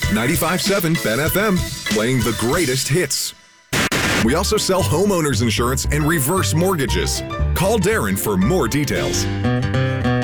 95.7 Ben FM, playing the greatest hits. We also sell homeowners insurance and reverse mortgages. Call Darren for more details.